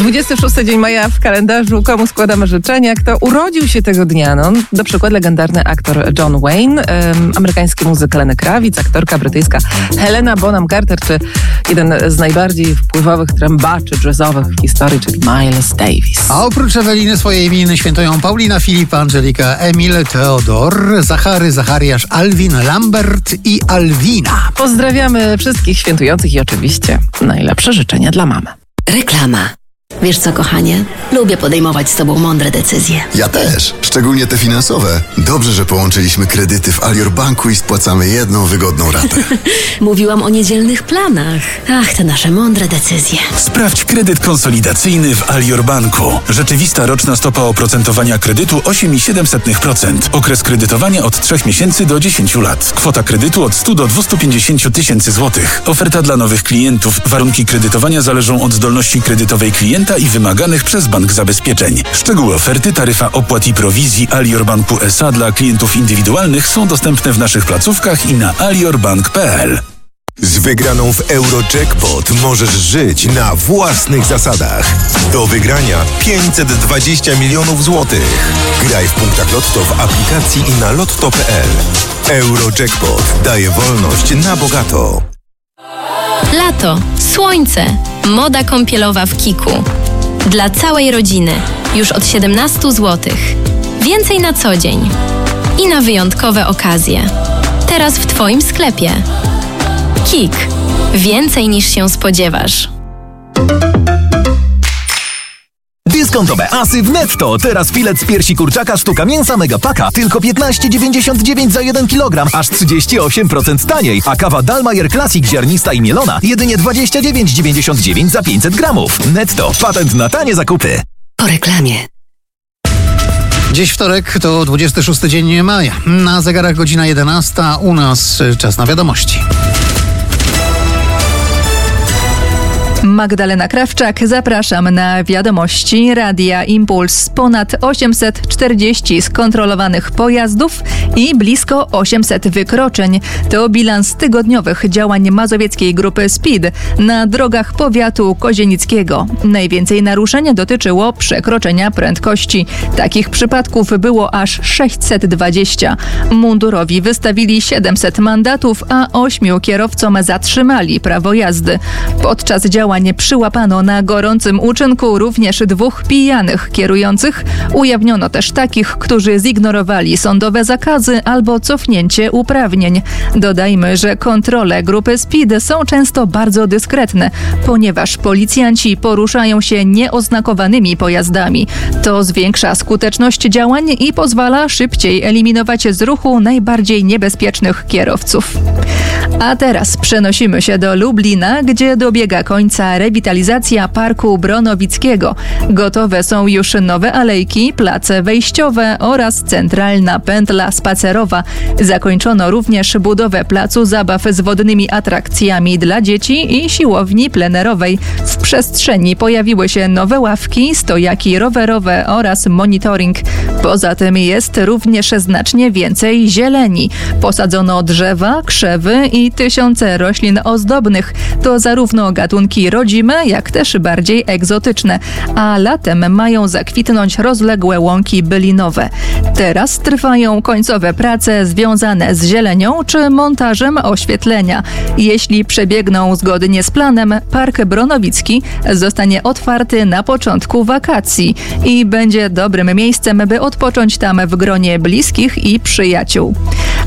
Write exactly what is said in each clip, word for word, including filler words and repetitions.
dwudziesty szósty dzień maja w kalendarzu. Komu składamy życzenia? Kto urodził się tego dnia? No, na przykład legendarny aktor John Wayne, um, amerykański muzyk Lenny Kravitz, aktorka brytyjska Helena Bonham Carter, czy jeden z najbardziej wpływowych trębaczy jazzowych w historii, czyli Miles Davis. A oprócz Eweliny swoje imieniny świętują Paulina, Filipa, Angelika, Emil, Teodor, Zachary, Zachariasz, Alwin, Lambert i Alwina. Pozdrawiamy wszystkich świętujących i oczywiście najlepsze życzenia dla mamy. Reklama. Wiesz co, kochanie? Lubię podejmować z tobą mądre decyzje. Ja też, szczególnie te finansowe. Dobrze, że połączyliśmy kredyty w Alior Banku i spłacamy jedną wygodną ratę. Mówiłam o niedzielnych planach. Ach, te nasze mądre decyzje. Sprawdź kredyt konsolidacyjny w Alior Banku. Rzeczywista roczna stopa oprocentowania kredytu osiem przecinek siedem procent. Okres kredytowania od trzech miesięcy do dziesięciu lat. Kwota kredytu od stu do dwustu pięćdziesięciu tysięcy złotych. Oferta dla nowych klientów. Warunki kredytowania zależą od zdolności kredytowej klienta i wymaganych przez bank zabezpieczeń. Szczegóły oferty, taryfa opłat i prowizji Alior Banku S A dla klientów indywidualnych są dostępne w naszych placówkach i na aliorbank kropka p l. Z wygraną w Eurojackpot możesz żyć na własnych zasadach. Do wygrania pięćset dwadzieścia milionów złotych. Graj w punktach Lotto w aplikacji i na lotto kropka p l. Eurojackpot daje wolność na bogato. Lato, słońce, moda kąpielowa w Kiku. Dla całej rodziny, już od siedemnastu złotych. Więcej na co dzień i na wyjątkowe okazje. Teraz w Twoim sklepie. Kik. Więcej niż się spodziewasz. Dyskontowe asy w Netto. Teraz filet z piersi kurczaka sztuka mięsa Megapaka tylko piętnaście dziewięćdziesiąt dziewięć za jeden kilogram, aż trzydzieści osiem procent taniej. A kawa Dalmayer Classic ziarnista i mielona jedynie dwadzieścia dziewięć dziewięćdziesiąt dziewięć za pięćset gramów. Netto. Patent na tanie zakupy. Po reklamie. Dziś wtorek to dwudziesty szósty dzień maja. Na zegarach godzina jedenasta, u nas czas na wiadomości. Magdalena Krawczak, zapraszam na wiadomości Radia Impuls. Ponad osiemset czterdzieści skontrolowanych pojazdów i blisko osiemset wykroczeń. To bilans tygodniowych działań mazowieckiej grupy Speed na drogach powiatu kozienickiego. Najwięcej naruszeń dotyczyło przekroczenia prędkości. Takich przypadków było aż sześćset dwadzieścia. Mundurowi wystawili siedemset mandatów, a ośmiu kierowcom zatrzymali prawo jazdy. Podczas działań nie przyłapano na gorącym uczynku również dwóch pijanych kierujących. Ujawniono też takich, którzy zignorowali sądowe zakazy albo cofnięcie uprawnień. Dodajmy, że kontrole grupy Speed są często bardzo dyskretne, ponieważ policjanci poruszają się nieoznakowanymi pojazdami. To zwiększa skuteczność działań i pozwala szybciej eliminować z ruchu najbardziej niebezpiecznych kierowców. A teraz przenosimy się do Lublina, gdzie dobiega końca rewitalizacja Parku Bronowickiego. Gotowe są już nowe alejki, place wejściowe oraz centralna pętla spacerowa. Zakończono również budowę placu zabaw z wodnymi atrakcjami dla dzieci i siłowni plenerowej. W przestrzeni pojawiły się nowe ławki, stojaki rowerowe oraz monitoring. Poza tym jest również znacznie więcej zieleni. Posadzono drzewa, krzewy i tysiące roślin ozdobnych. To zarówno gatunki rodzime, jak też bardziej egzotyczne, a latem mają zakwitnąć rozległe łąki bylinowe. Teraz trwają końcowe prace związane z zielenią czy montażem oświetlenia. Jeśli przebiegną zgodnie z planem, Park Bronowicki zostanie otwarty na początku wakacji i będzie dobrym miejscem, by odpocząć tam w gronie bliskich i przyjaciół.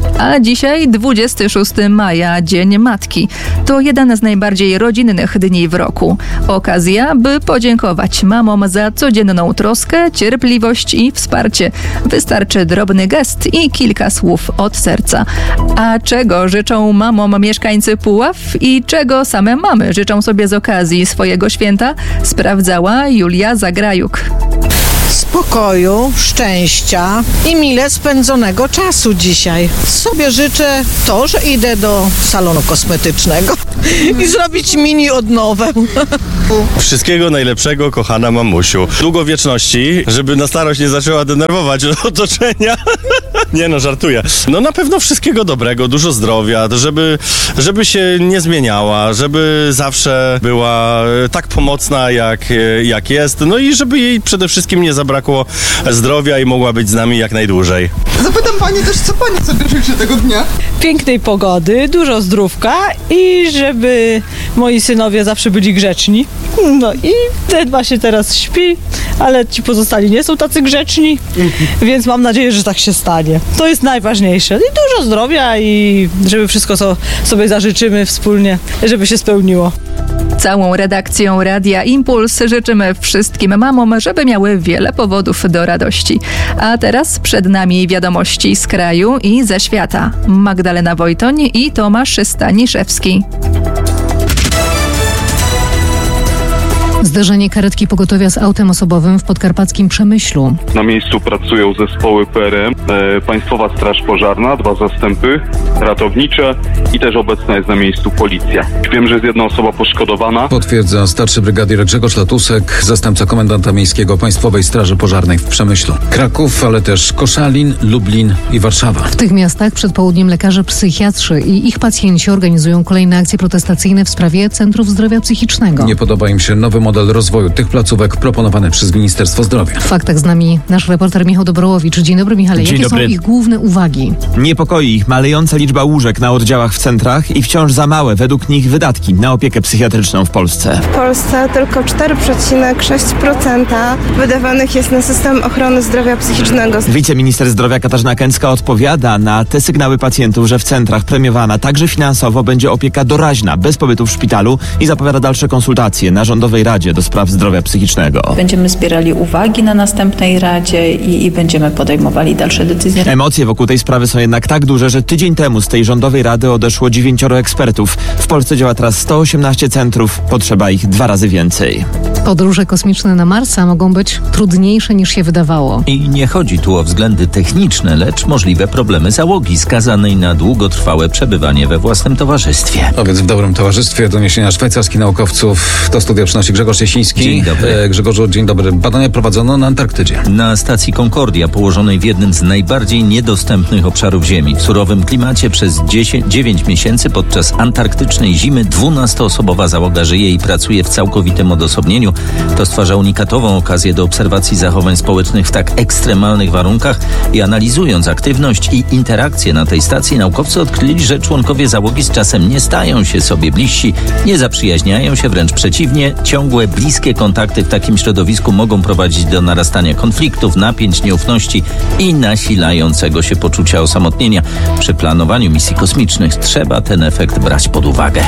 A dzisiaj dwudziestego szóstego maja, Dzień Matki. To jeden z najbardziej rodzinnych dni w roku. Okazja, by podziękować mamom za codzienną troskę, cierpliwość i wsparcie. Wystarczy drobny gest i kilka słów od serca. A czego życzą mamom mieszkańcy Puław i czego same mamy życzą sobie z okazji swojego święta? Sprawdzała Julia Zagrajuk. spokoju, szczęścia i mile spędzonego czasu dzisiaj. Sobie życzę to, że idę do salonu kosmetycznego i zrobić mini odnowę. Wszystkiego najlepszego, kochana mamusiu. Długowieczności, żeby na starość nie zaczęła denerwować otoczenia. Nie no, żartuję. No na pewno wszystkiego dobrego, dużo zdrowia, żeby, żeby się nie zmieniała, żeby zawsze była tak pomocna jak, jak jest, no i żeby jej przede wszystkim nie zabrakło zdrowia i mogła być z nami jak najdłużej. Zapytam pani też, co pani sobie życzy tego dnia? Pięknej pogody, dużo zdrówka i żeby moi synowie zawsze byli grzeczni. No i ten właśnie teraz śpi, ale ci pozostali nie są tacy grzeczni, więc mam nadzieję, że tak się stanie. To jest najważniejsze. I dużo zdrowia i żeby wszystko, co sobie zażyczymy wspólnie, żeby się spełniło. Całą redakcją Radia Impuls życzymy wszystkim mamom, żeby miały wiele powodów do radości. A teraz przed nami wiadomości z kraju i ze świata. Magdalena Wojtoń i Tomasz Staniszewski. Zdarzenie karetki pogotowia z autem osobowym w podkarpackim Przemyślu. Na miejscu pracują zespoły P R M, e, Państwowa Straż Pożarna, dwa zastępy ratownicze i też obecna jest na miejscu policja. Wiem, że jest jedna osoba poszkodowana. Potwierdza starszy brygadier Grzegorz Latusek, zastępca komendanta miejskiego Państwowej Straży Pożarnej w Przemyślu. Kraków, ale też Koszalin, Lublin i Warszawa. W tych miastach przed południem lekarze psychiatrzy i ich pacjenci organizują kolejne akcje protestacyjne w sprawie centrów zdrowia psychicznego. Nie podoba im się nowy model rozwoju tych placówek proponowany przez Ministerstwo Zdrowia. W faktach z nami nasz reporter Michał Dobrowowicz. Dzień dobry, Michale. Dzień Jakie dobry. są ich główne uwagi? Niepokoi ich malejąca liczba łóżek na oddziałach w centrach i wciąż za małe według nich wydatki na opiekę psychiatryczną w Polsce. W Polsce tylko cztery przecinek sześć procent wydawanych jest na system ochrony zdrowia psychicznego. Wiceminister zdrowia Katarzyna Kęcka odpowiada na te sygnały pacjentów, że w centrach premiowana także finansowo będzie opieka doraźna, bez pobytu w szpitalu i zapowiada dalsze konsultacje na Rządowej Radzie do spraw zdrowia psychicznego. Będziemy zbierali uwagi na następnej Radzie i, i będziemy podejmowali dalsze decyzje. Emocje wokół tej sprawy są jednak tak duże, że tydzień temu z tej Rządowej Rady odeszło dziewięcioro ekspertów. W Polsce działa teraz sto osiemnaście centrów, potrzeba ich dwa razy więcej. Podróże kosmiczne na Marsa mogą być trudniejsze niż się wydawało. I nie chodzi tu o względy techniczne, lecz możliwe problemy załogi skazanej na długotrwałe przebywanie we własnym towarzystwie. A więc w dobrym towarzystwie doniesienia szwajcarskich naukowców. Do studia przynosi Grzegorz Jasiński. Dzień dobry. E, Grzegorzu, dzień dobry. Badania prowadzono na Antarktydzie. Na stacji Concordia, położonej w jednym z najbardziej niedostępnych obszarów Ziemi. W surowym klimacie przez dziewięć miesięcy podczas antarktycznej zimy dwunastoosobowa załoga żyje i pracuje w całkowitym odosobnieniu. To stwarza unikatową okazję do obserwacji zachowań społecznych w tak ekstremalnych warunkach i analizując aktywność i interakcje na tej stacji, naukowcy odkryli, że członkowie załogi z czasem nie stają się sobie bliżsi, nie zaprzyjaźniają się, wręcz przeciwnie, ciągłe, bliskie kontakty w takim środowisku mogą prowadzić do narastania konfliktów, napięć, nieufności i nasilającego się poczucia osamotnienia. Przy planowaniu misji kosmicznych trzeba ten efekt brać pod uwagę.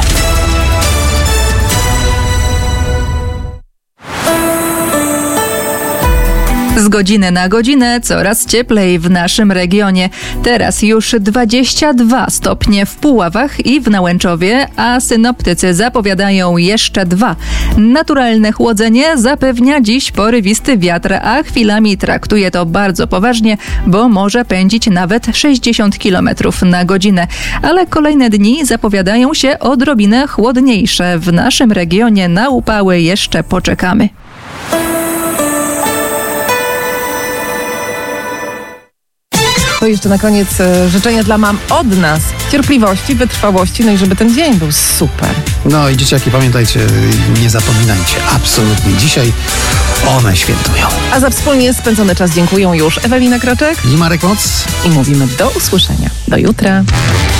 Z godziny na godzinę coraz cieplej w naszym regionie. Teraz już dwadzieścia dwa stopnie w Puławach i w Nałęczowie, a synoptycy zapowiadają jeszcze dwa. Naturalne chłodzenie zapewnia dziś porywisty wiatr, a chwilami traktuje to bardzo poważnie, bo może pędzić nawet sześćdziesiąt kilometrów na godzinę. Ale kolejne dni zapowiadają się odrobinę chłodniejsze. W naszym regionie na upały jeszcze poczekamy. To jeszcze na koniec e, życzenia dla mam od nas. Cierpliwości, wytrwałości, no i żeby ten dzień był super. No i dzieciaki, pamiętajcie, nie zapominajcie, absolutnie. Dzisiaj one świętują. A za wspólnie spędzony czas dziękują już Ewelina Kroczek i Marek Moc. I mówimy do usłyszenia. Do jutra.